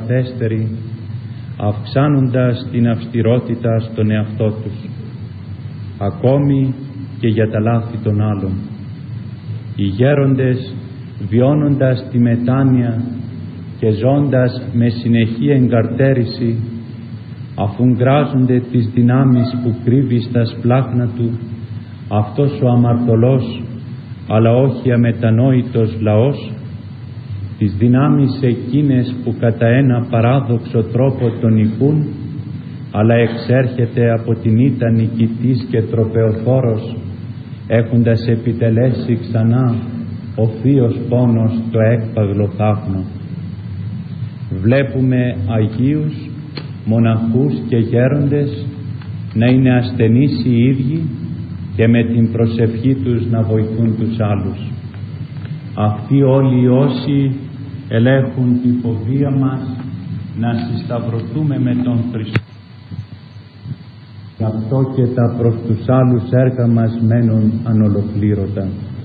αγαθέστεροι, αυξάνοντας την αυστηρότητα στον εαυτό τους, ακόμη και για τα λάθη των άλλων. Οι γέροντες, βιώνοντας τη μετάνοια και ζώντας με συνεχή εγκαρτέρηση, αφού γκράζονται τις δυνάμεις που κρύβει στα σπλάχνα του αυτός ο αμαρτωλός αλλά όχι αμετανόητος λαός, τις δυνάμεις εκείνες που κατά ένα παράδοξο τρόπο τον νικούν, αλλά εξέρχεται από την ήττα νικητής και τροπεοφόρος, έχοντας επιτελέσει ξανά ο θείος πόνος το έκπαγλο θαύμα. Βλέπουμε Αγίους, μοναχούς και γέροντες να είναι ασθενείς οι ίδιοι και με την προσευχή τους να βοηθούν τους άλλους. Αυτοί όλοι όσοι ελέγχουν τη φοβία μας να συσταυρωθούμε με τον Χριστό. Γι' αυτό και τα προς τους άλλους έργα μας μένουν ανολοκλήρωτα.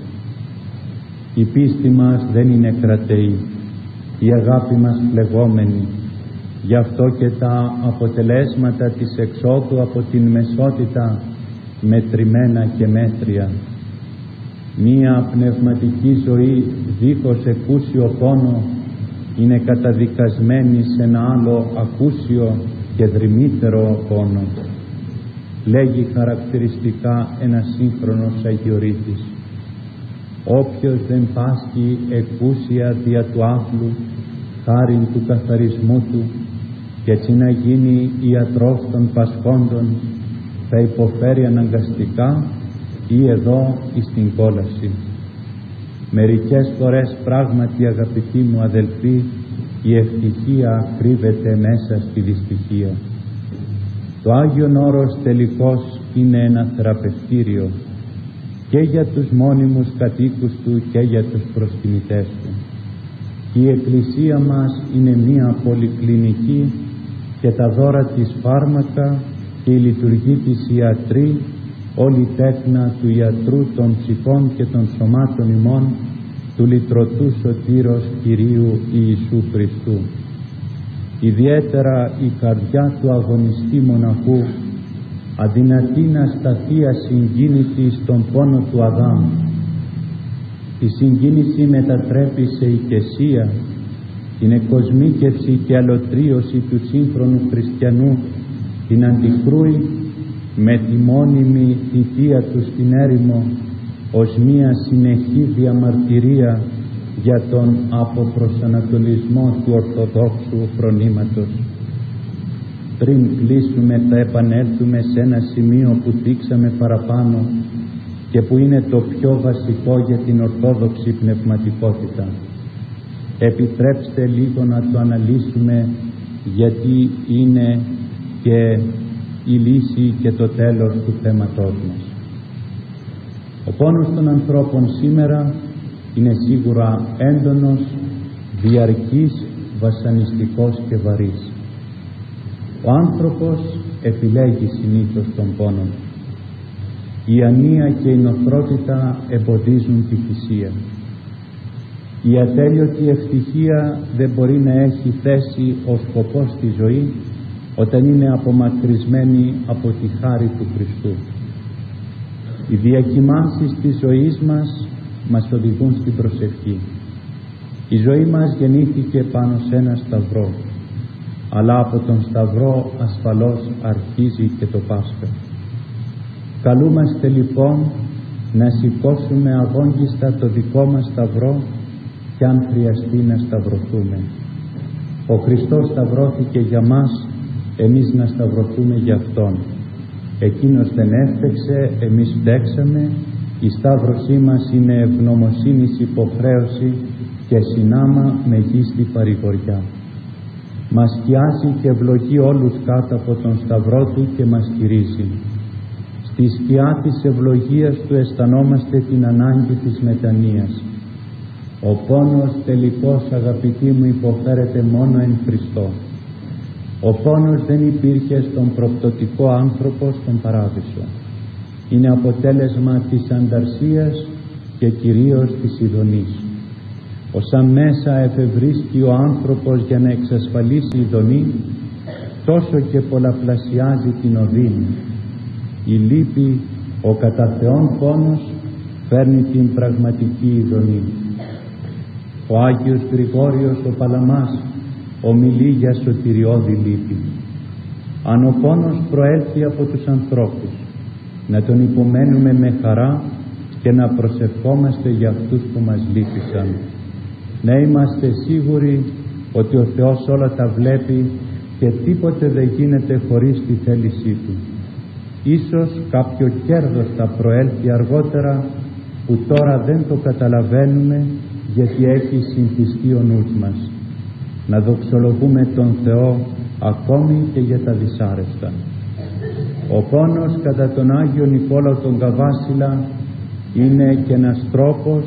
Η πίστη μας δεν είναι κρατεή, η αγάπη μας πλεγόμενη. Γι' αυτό και τα αποτελέσματα της εξόδου από την μεσότητα μετρημένα και μέτρια. Μία πνευματική ζωή δίχως εκούσιο πόνο είναι καταδικασμένη σε ένα άλλο ακούσιο και δρυμύτερο πόνο. Λέγει χαρακτηριστικά ένα σύγχρονος Αγιορείτης: όποιος δεν πάσχει εκούσια δια του άθλου χάριν του καθαρισμού του και έτσι να γίνει ιατρός των πασχόντων, θα υποφέρει αναγκαστικά ή εδώ εις την κόλαση. Μερικές φορές πράγματι, αγαπητοί μου αδελφοί, η ευτυχία κρύβεται μέσα στη δυστυχία. Το Άγιον Όρος τελικώς είναι ένα θεραπευτήριο και για τους μόνιμους κατοίκους του και για τους προσκυνητές του. Η Εκκλησία μας είναι μία πολυκλινική και τα δώρα της φάρμακα και η λειτουργή της ιατρή, όλη τέκνα του ιατρού των ψυχών και των σωμάτων ημών, του λυτρωτού σωτήρος Κυρίου Ιησού Χριστού. Ιδιαίτερα η καρδιά του αγωνιστή μοναχού αδυνατεί να σταθεί ασυγκίνητη στον πόνο του Αδάμ. Η συγκίνηση μετατρέπει σε οικεσία, την εκοσμίκευση και αλωτρίωση του σύγχρονου χριστιανού, την αντικρούει με τη μόνιμη θητεία του στην έρημο ως μία συνεχή διαμαρτυρία για τον αποπροσανατολισμό του Ορθοδόξου φρονήματος. Πριν κλείσουμε θα επανέλθουμε σε ένα σημείο που δείξαμε παραπάνω και που είναι το πιο βασικό για την Ορθόδοξη πνευματικότητα. Επιτρέψτε λίγο να το αναλύσουμε, γιατί είναι και η λύση και το τέλος του θέματός μας. Ο πόνος των ανθρώπων σήμερα είναι σίγουρα έντονος, διαρκής, βασανιστικός και βαρύς. Ο άνθρωπος επιλέγει συνήθως τον πόνο. Η ανία και η νοθρότητα εμποδίζουν τη θυσία. Η ατέλειωτη ευτυχία δεν μπορεί να έχει θέση ως σκοπό στη ζωή όταν είναι απομακρυσμένη από τη χάρη του Χριστού. Οι διακυμάνσεις της ζωής μας οδηγούν στην προσευχή. Η ζωή μας γεννήθηκε πάνω σε ένα σταυρό, αλλά από τον σταυρό ασφαλώς αρχίζει και το Πάσχα. Καλούμαστε λοιπόν να σηκώσουμε αγόγγιστα το δικό μας σταυρό και αν χρειαστεί να σταυρωθούμε. Ο Χριστός σταυρώθηκε για μας, εμείς να σταυρωθούμε για Αυτόν. Εκείνος δεν έφτεξε, εμείς φταίξαμε. Η σταύρωσή μας είναι ευγνωμοσύνης υποχρέωση και συνάμα μεγίστη παρηγοριά. Μας σκιάζει και ευλογεί όλους κάτω από τον σταυρό του και μας κηρύζει. Στη σκιά της ευλογίας του αισθανόμαστε την ανάγκη της μετανοίας. Ο πόνος τελικώς, αγαπητοί μου, υποφέρεται μόνο εν Χριστώ. Ο πόνος δεν υπήρχε στον προπτωτικό άνθρωπο στον Παράδεισο. Είναι αποτέλεσμα της ανταρσίας και κυρίως της ειδονής. όσα μέσα εφευρίσκει ο άνθρωπος για να εξασφαλίσει η δονή, τόσο και πολλαπλασιάζει την οδύνη. Η λύπη, ο κατά Θεόν πόνος, φέρνει την πραγματική ειδονή. Ο Άγιος Γρηγόριος ο Παλαμάς ομιλεί για σωτηριώδη λύπη. Αν ο πόνος προέλθει από τους ανθρώπους, να τον υπομένουμε με χαρά και να προσευχόμαστε για αυτούς που μας λύπησαν. Να είμαστε σίγουροι ότι ο Θεός όλα τα βλέπει και τίποτε δεν γίνεται χωρίς τη θέλησή Του. Ίσως κάποιο κέρδος θα προέλθει αργότερα που τώρα δεν το καταλαβαίνουμε, γιατί έχει συνθιστεί ο νους μας. Να δοξολογούμε τον Θεό ακόμη και για τα δυσάρεστα. Ο πόνος κατά τον Άγιο Νικόλαο τον Καβάσιλα είναι και ένας τρόπος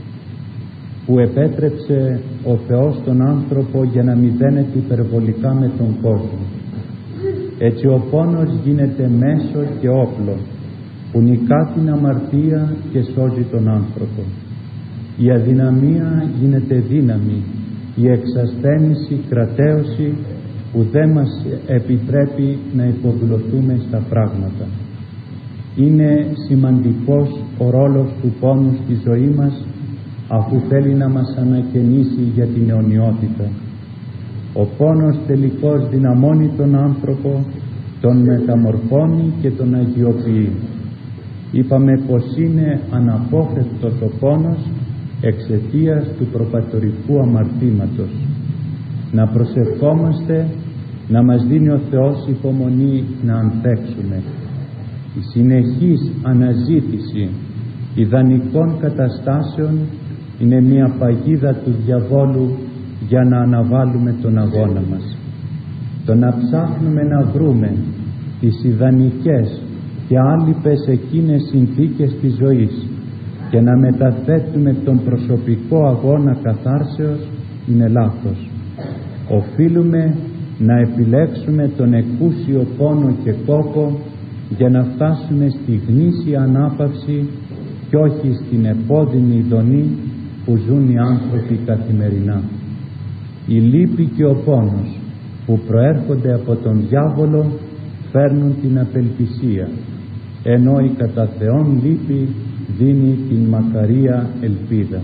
που επέτρεψε ο Θεός τον άνθρωπο για να μηδένεται υπερβολικά με τον κόσμο. Έτσι ο πόνος γίνεται μέσο και όπλο που νικά την αμαρτία και σώζει τον άνθρωπο. Η αδυναμία γίνεται δύναμη, η εξασθένηση κρατέωση που δεν μας επιτρέπει να υποδουλωθούμε στα πράγματα. Είναι σημαντικός ο ρόλος του πόνου στη ζωή μας, αφού θέλει να μας ανακαινήσει για την αιωνιότητα. Ο πόνος τελικώς δυναμώνει τον άνθρωπο, τον μεταμορφώνει και τον αγιοποιεί. Είπαμε πως είναι αναπόφευκτος ο πόνος εξαιτίας του προπατορικού αμαρτήματος. Να προσευχόμαστε να μας δίνει ο Θεός υπομονή να αντέξουμε. Η συνεχής αναζήτηση ιδανικών καταστάσεων είναι μια παγίδα του διαβόλου για να αναβάλουμε τον αγώνα μας. Το να ψάχνουμε να βρούμε τις ιδανικές και άλειπες εκείνες συνθήκες της ζωής και να μεταθέτουμε τον προσωπικό αγώνα καθάρσεως είναι λάθος. Οφείλουμε να επιλέξουμε τον εκούσιο πόνο και κόπο για να φτάσουμε στη γνήσια ανάπαυση και όχι στην επώδυνη ειδονή που ζουν οι άνθρωποι καθημερινά. Η λύπη και ο πόνος που προέρχονται από τον διάβολο φέρνουν την απελπισία, ενώ η κατά Θεόν λύπη δίνει την μακαρία ελπίδα.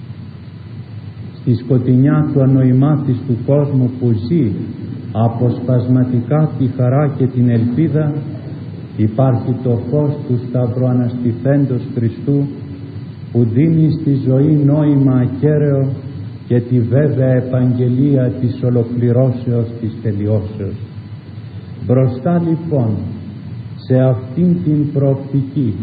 Στη σκοτεινιά του ανοημάτης του κόσμου που ζει αποσπασματικά τη χαρά και την ελπίδα, υπάρχει το φως του σταυροαναστηθέντος Χριστού που δίνει στη ζωή νόημα ακέραιο και τη βέβαια επαγγελία της ολοκληρώσεως της τελειώσεως. Μπροστά λοιπόν σε αυτήν την προοπτική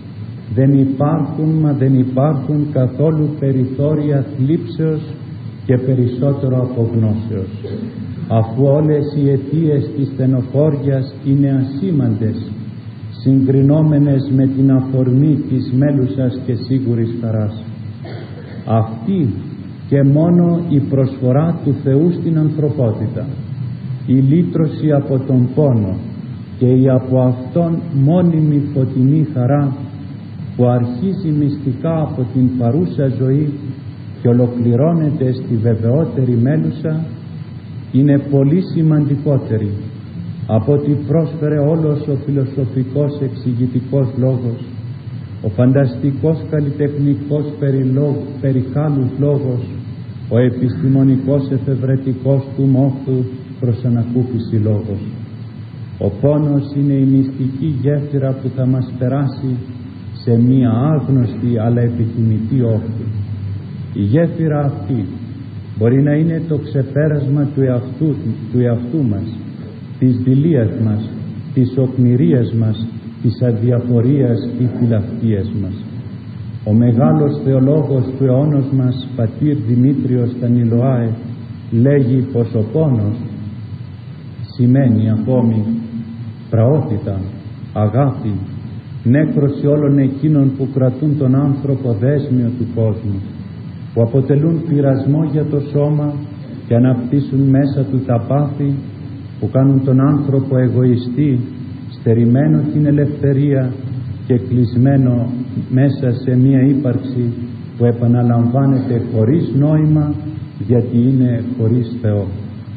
δεν υπάρχουν καθόλου περιθώρια θλίψεως και περισσότερο απογνώσεως, αφού όλες οι αιτίες της στενοχώριας είναι ασήμαντες συγκρινόμενες με την αφορμή της μέλουσας και σίγουρης χαράς. Αυτή και μόνο η προσφορά του Θεού στην ανθρωπότητα, η λύτρωση από τον πόνο και η από αυτόν μόνιμη φωτεινή χαρά που αρχίζει μυστικά από την παρούσα ζωή και ολοκληρώνεται στη βεβαιότερη μέλουσα, είναι πολύ σημαντικότερη από ό,τι πρόσφερε όλος ο φιλοσοφικός εξηγητικός λόγος, ο φανταστικός καλλιτεχνικός περιχάλους λόγος, ο επιστημονικός εφευρετικός του μόχθου προς ανακούφιση λόγος. Ο πόνος είναι η μυστική γέφυρα που θα μας περάσει σε μία άγνωστη αλλά επιθυμητή όχθη. Η γέφυρα αυτή μπορεί να είναι το ξεπέρασμα του εαυτού μας, της δειλίας μας, της οκνηρίας μας, της αδιαφορίας ή φιλαυτίας μας. Ο μεγάλος θεολόγος του αιώνος μας, πατήρ Δημήτριος Στανιλοάε, λέγει πως ο πόνος σημαίνει ακόμη πραότητα, αγάπη, νέκρωση όλων εκείνων που κρατούν τον άνθρωπο δέσμιο του κόσμου, που αποτελούν πειρασμό για το σώμα και αναπτύσσουν μέσα του τα πάθη που κάνουν τον άνθρωπο εγωιστή, στερημένο την ελευθερία και κλεισμένο μέσα σε μία ύπαρξη που επαναλαμβάνεται χωρίς νόημα, γιατί είναι χωρίς Θεό.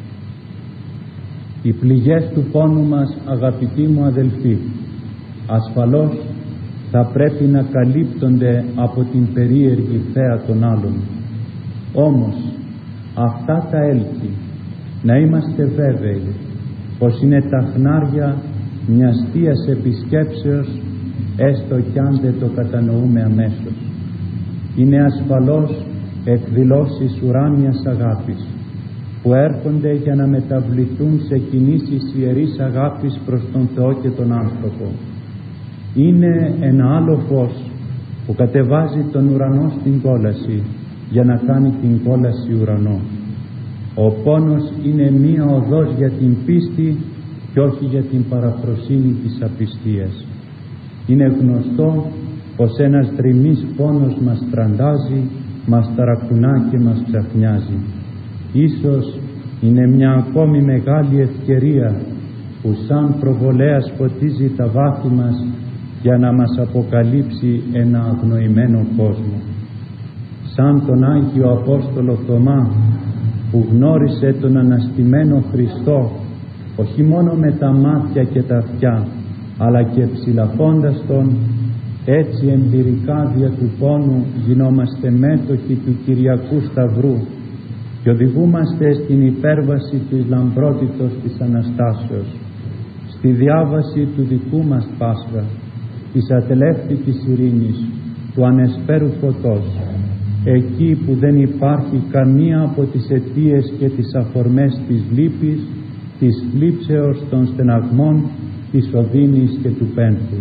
Οι πληγές του πόνου μας, αγαπητοί μου αδελφοί, ασφαλώς θα πρέπει να καλύπτονται από την περίεργη θέα των άλλων. Όμως αυτά τα έλκη να είμαστε βέβαιοι πως είναι τα χνάρια μιας θείας επισκέψεως, έστω κι αν δεν το κατανοούμε αμέσως. Είναι ασφαλώς εκδηλώσεις ουράνιας αγάπης που έρχονται για να μεταβληθούν σε κινήσεις ιερής αγάπης προς τον Θεό και τον άνθρωπο. Είναι ένα άλλο φως που κατεβάζει τον ουρανό στην κόλαση για να κάνει την κόλαση ουρανό. Ο πόνος είναι μία οδός για την πίστη και όχι για την παραφροσύνη της απιστίας. Είναι γνωστό πως ένας δρυμής πόνος μας τραντάζει, μας ταρακουνά και μας ξαφνιάζει. Ίσως είναι μια ακόμη μεγάλη ευκαιρία που σαν προβολέας φωτίζει τα βάθη μας για να μας αποκαλύψει ένα αγνοημένο κόσμο. Σαν τον Άγιο Απόστολο Θωμά που γνώρισε τον αναστημένο Χριστό όχι μόνο με τα μάτια και τα αυτιά, αλλά και ψηλαφώντας τον, έτσι εμπειρικά δια του πόνου γινόμαστε μέτοχοι του Κυριακού Σταυρού και οδηγούμαστε στην υπέρβαση της λαμπρότητος της Αναστάσεως, στη διάβαση του δικού μας Πάσχα, της ατελεύτικης ειρήνης, του ανεσπέρου φωτός, εκεί που δεν υπάρχει καμία από τις αιτίες και τις αφορμές της λύπης, της θλίψεως, των στεναγμών, της οδύνης και του πένθους.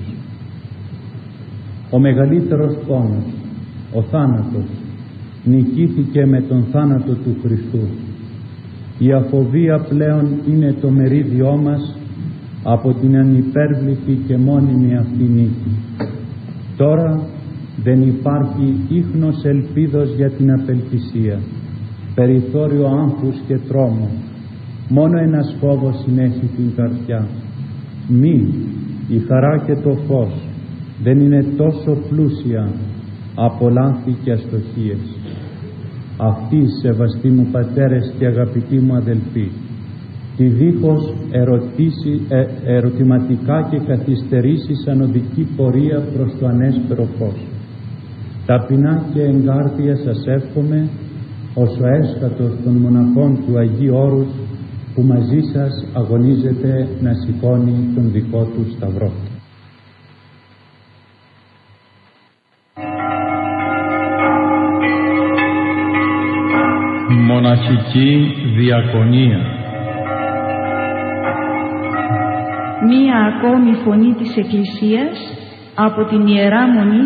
Ο μεγαλύτερος πόνος, ο θάνατος, νικήθηκε με τον θάνατο του Χριστού. Η αφοβία πλέον είναι το μερίδιό μας από την ανυπέρβλητη και μόνιμη αυτή νίκη. Τώρα δεν υπάρχει ίχνος ελπίδος για την απελπισία, περιθώριο άγχους και τρόμου. Μόνο ένας φόβος συνέχει την καρδιά. Μη η χαρά και το φως δεν είναι τόσο πλούσια από λάθη και αστοχίες. Αυτοί, σεβαστοί μου πατέρες και αγαπητοί μου αδελφοί, τη δίχως ερωτηματικά και καθυστερήσεις ανωδική πορεία προς το ανέσπερο φως. Ταπεινά και εγκάρδια σας εύχομαι, ως ο έσχατος των μοναχών του Αγίου Όρους, που μαζί σας αγωνίζεται να σηκώνει τον δικό του σταυρό. Μοναχική διακονία. Μία ακόμη φωνή της Εκκλησίας από την Ιερά Μονή